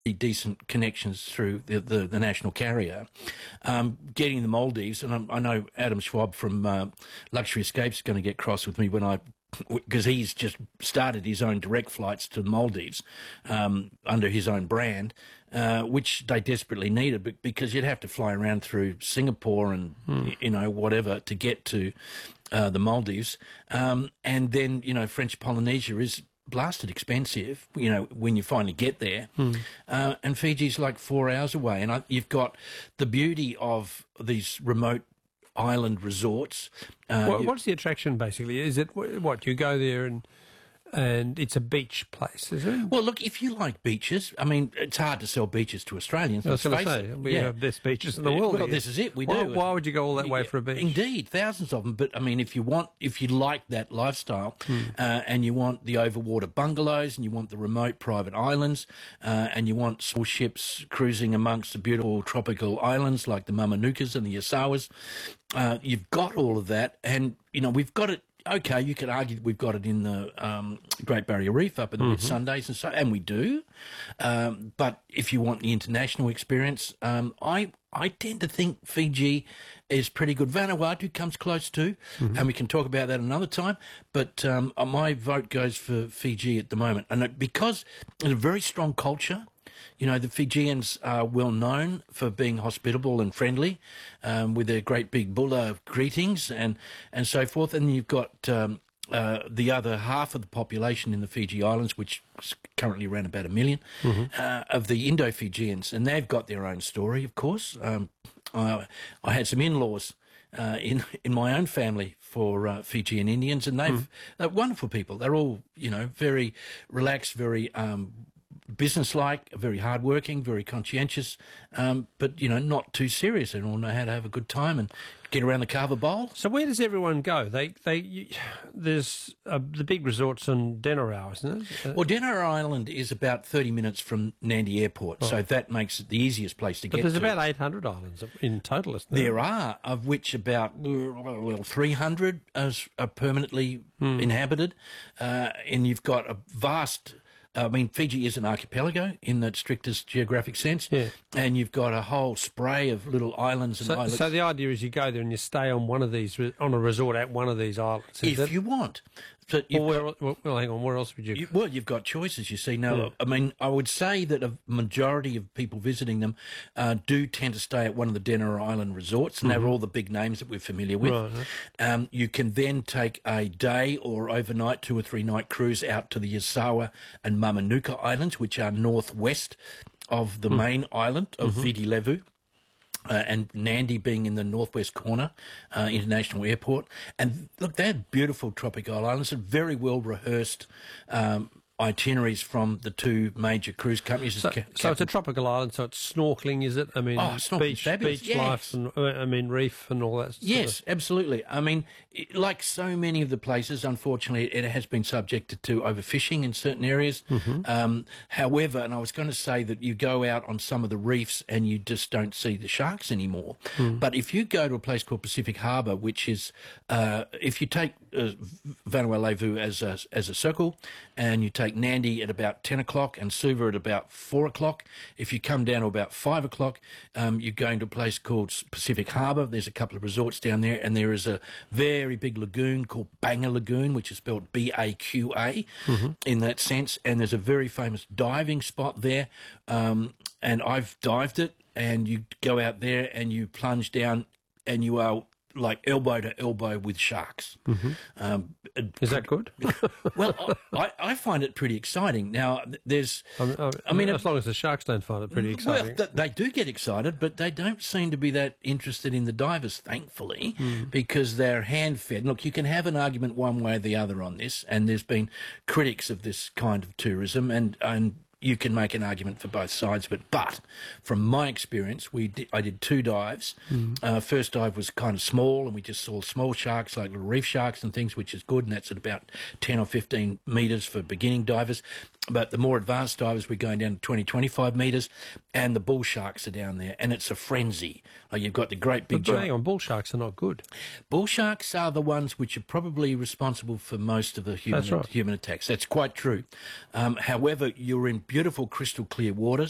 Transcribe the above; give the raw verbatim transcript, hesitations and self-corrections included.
decent connections through the, the, the national carrier. Um, getting the Maldives, and I, I know Adam Schwab from uh, Luxury Escapes is going to get cross with me when I, because he's just started his own direct flights to the Maldives um, under his own brand, uh, which they desperately needed, but because you'd have to fly around through Singapore and, mm. you know, whatever to get to uh, the Maldives. Um, and then, you know, French Polynesia is blasted expensive, you know, when you finally get there. Hmm. Uh, and Fiji's like four hours away. And I, you've got the beauty of these remote island resorts. Uh, what, what's the attraction, basically? Is it, what, you go there and and it's a beach place, is it? Well, look, if you like beaches, I mean, it's hard to sell beaches to Australians. I was going to say, it. we yeah. have the best beaches in the world. Well, this is it, we why, do. Why would you go all that way for a beach? Indeed, thousands of them. But, I mean, if you want, if you like that lifestyle hmm. uh, and you want the overwater bungalows and you want the remote private islands uh, and you want small ships cruising amongst the beautiful tropical islands like the Mamanukas and the Yasawas, uh, you've got all of that. And, you know, we've got it. Okay, you could argue that we've got it in the um, Great Barrier Reef up in the mm-hmm. mid-Sundays and so, and we do. Um, but if you want the international experience, um, I I tend to think Fiji is pretty good. Vanuatu comes close too, mm-hmm. and we can talk about that another time. But um, my vote goes for Fiji at the moment, and because it's a very strong culture. You know, the Fijians are well known for being hospitable and friendly, um, with their great big bula greetings and, and so forth. And you've got um, uh, the other half of the population in the Fiji Islands, which is currently around about a million, mm-hmm. uh, of the Indo-Fijians. And they've got their own story, of course. Um, I, I had some in-laws uh, in in my own family for uh, Fijian Indians, and they've, mm. they're wonderful people. They're all, you know, very relaxed, very... Um, business-like, very hard-working, very conscientious, um, but, you know, not too serious. They all know how to have a good time and get around the Carver Bowl. So where does everyone go? They, they, you, there's uh, the big resorts on Denarau, isn't it? Uh, well, Denarau Island is about thirty minutes from Nandi Airport, oh. so that makes it the easiest place to but get there's to. There's about eight hundred islands in total, isn't there? There are, of which about well, three hundred are, are permanently mm. inhabited, uh, and you've got a vast... I mean, Fiji is an archipelago in the strictest geographic sense, yeah. and you've got a whole spray of little islands and so, islets. So the idea is you go there and you stay on one of these, on a resort at one of these islands. If it? you want. So well, where, well, well, hang on, where else would you... you well, you've got choices, you see. Now, yeah. I mean, I would say that a majority of people visiting them uh, do tend to stay at one of the Denarau Island resorts, and mm-hmm. they're all the big names that we're familiar with. Right. Um, you can then take a day or overnight, two or three night cruise out to the Yasawa and Mamanuka Islands, which are northwest of the mm. main island of mm-hmm. Viti Levu. Uh, and Nandi being in the northwest corner, uh, International Airport. And look, they're beautiful tropical islands, and very well rehearsed um, itineraries from the two major cruise companies. So, so it's a tropical island, so it's snorkeling, is it? I mean, oh, beach, beach yes. life, and uh, I mean, reef and all that. Sort yes, of. absolutely. I mean, it, like so many of the places, unfortunately, it has been subjected to overfishing in certain areas. Mm-hmm. Um, however, and I was going to say that you go out on some of the reefs and you just don't see the sharks anymore. Mm. But if you go to a place called Pacific Harbour, which is, uh, if you take uh, Vanuatu as a, as a circle, and you take Nandi at about ten o'clock and Suva at about four o'clock. If you come down to about five o'clock, um, you're going to a place called Pacific Harbour. There's a couple of resorts down there, and there is a very big lagoon called Banga Lagoon, which is spelled B A Q A mm-hmm. in that sense. And there's a very famous diving spot there, um, and I've dived it, and you go out there and you plunge down, and you are like elbow to elbow with sharks. Mm-hmm. Um, is that good? Well, I, I find it pretty exciting. Now, there's... I, I, I mean, as long as the sharks don't find it pretty exciting. Well, they do get excited, but they don't seem to be that interested in the divers, thankfully, mm. because they're hand-fed. Look, you can have an argument one way or the other on this, and there's been critics of this kind of tourism, and... and you can make an argument for both sides of it. But from my experience, we did, I did two dives. Mm. Uh, first dive was kind of small, and we just saw small sharks, like little reef sharks and things, which is good, and that's at about ten or fifteen metres for beginning divers. But the more advanced divers, we're going down to twenty, twenty-five metres, and the bull sharks are down there, and it's a frenzy. Like you've got the great big... But hang on, bull sharks are not good. Bull sharks are the ones which are probably responsible for most of the human, That's right. human attacks. That's quite true. Um, however, you're in beautiful crystal clear waters.